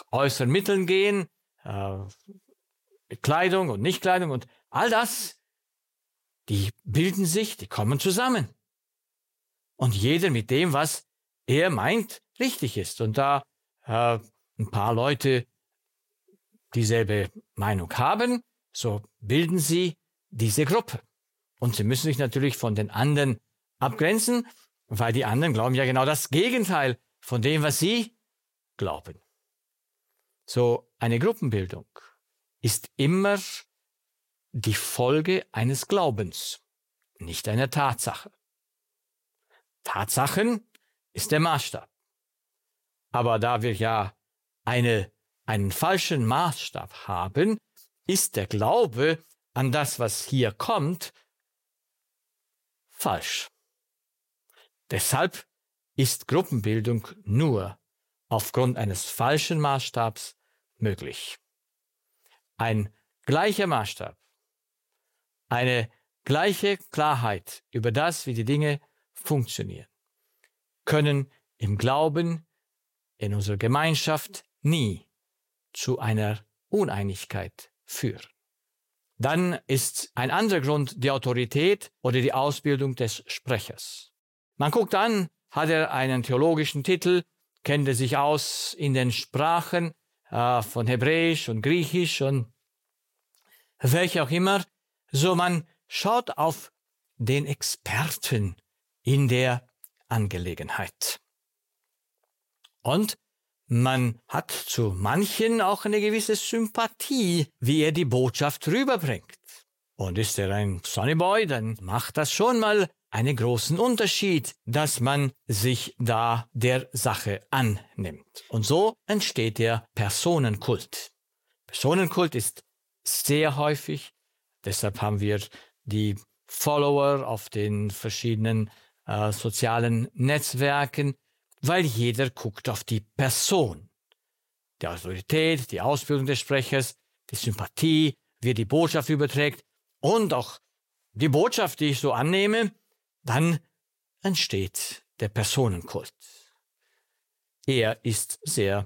äußeren Mitteln gehen, mit Kleidung und Nichtkleidung und all das, die bilden sich, die kommen zusammen. Und jeder mit dem, was er meint, richtig ist. Und da ein paar Leute dieselbe Meinung haben, so bilden sie diese Gruppe. Und sie müssen sich natürlich von den anderen abgrenzen, weil die anderen glauben ja genau das Gegenteil von dem, was sie glauben. So eine Gruppenbildung ist immer die Folge eines Glaubens, nicht einer Tatsache. Tatsachen ist der Maßstab. Aber da wir ja einen falschen Maßstab haben, ist der Glaube an das, was hier kommt, falsch. Deshalb ist Gruppenbildung nur aufgrund eines falschen Maßstabs möglich. Ein gleicher Maßstab, eine gleiche Klarheit über das, wie die Dinge funktionieren, können im Glauben in unserer Gemeinschaft nie zu einer Uneinigkeit führen. Dann ist ein anderer Grund die Autorität oder die Ausbildung des Sprechers. Man guckt an, hat er einen theologischen Titel, kennt er sich aus in den Sprachen von Hebräisch und Griechisch und welche auch immer. So man schaut auf den Experten in der Angelegenheit. Und man hat zu manchen auch eine gewisse Sympathie, wie er die Botschaft rüberbringt. Und ist er ein Sonnyboy, dann macht das schon mal einen großen Unterschied, dass man sich da der Sache annimmt. Und so entsteht der Personenkult. Personenkult ist sehr häufig, deshalb haben wir die Follower auf den verschiedenen sozialen Netzwerken, weil jeder guckt auf die Person. Die Autorität, die Ausbildung des Sprechers, die Sympathie, wie er die Botschaft überträgt und auch die Botschaft, die ich so annehme, dann entsteht der Personenkult. Er ist sehr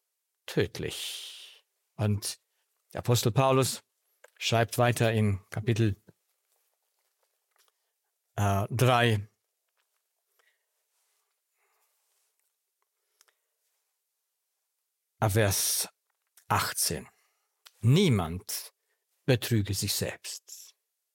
tödlich. Und der Apostel Paulus schreibt weiter in Kapitel 3, Vers 18. Niemand betrüge sich selbst.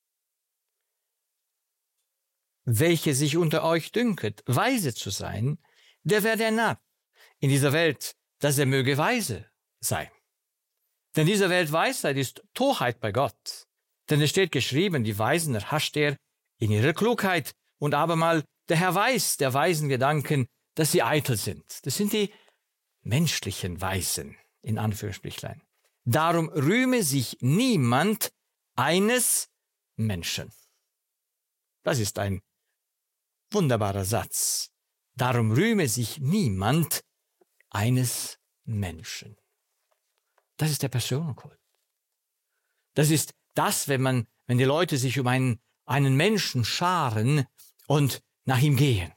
Welche sich unter euch dünket, weise zu sein, der werde ein Narr in dieser Welt, dass er möge weise sein. Denn dieser Welt Weisheit ist Torheit bei Gott. Denn es steht geschrieben, die Weisen erhascht er in ihrer Klugheit. Und abermal, der Herr weiß der weisen Gedanken, dass sie eitel sind. Das sind die menschlichen Weisen, in Anführungsstrichlein. Darum rühme sich niemand eines Menschen. Das ist ein wunderbarer Satz. Darum rühme sich niemand eines Menschen. Das ist der Personenkult. Das ist das, wenn die Leute sich um einen Menschen scharen und nach ihm gehen.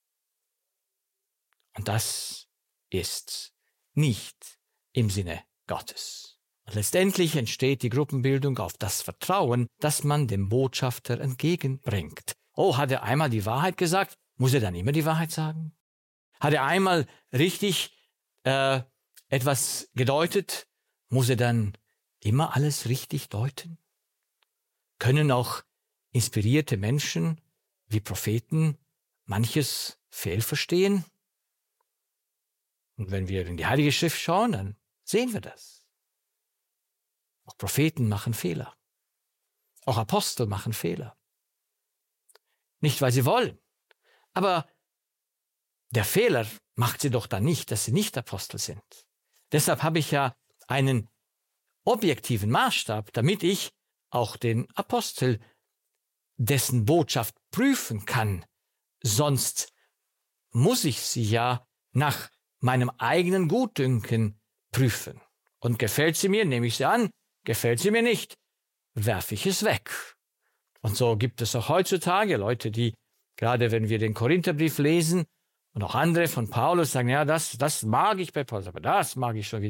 Und das ist nicht im Sinne Gottes. Und letztendlich entsteht die Gruppenbildung auf das Vertrauen, das man dem Botschafter entgegenbringt. Oh, hat er einmal die Wahrheit gesagt? Muss er dann immer die Wahrheit sagen? Hat er einmal richtig etwas gedeutet? Muss er dann immer alles richtig deuten? Können auch inspirierte Menschen wie Propheten manches fehlverstehen? Und wenn wir in die Heilige Schrift schauen, dann sehen wir das. Auch Propheten machen Fehler. Auch Apostel machen Fehler. Nicht, weil sie wollen, aber der Fehler macht sie doch dann nicht, dass sie nicht Apostel sind. Deshalb habe ich ja einen objektiven Maßstab, damit ich auch den Apostel, dessen Botschaft prüfen kann. Sonst muss ich sie ja nach meinem eigenen Gutdünken prüfen. Und gefällt sie mir, nehme ich sie an. Gefällt sie mir nicht, werfe ich es weg. Und so gibt es auch heutzutage Leute, die, gerade wenn wir den Korintherbrief lesen und auch andere von Paulus sagen, ja, das mag ich bei Paulus, aber das mag ich schon wieder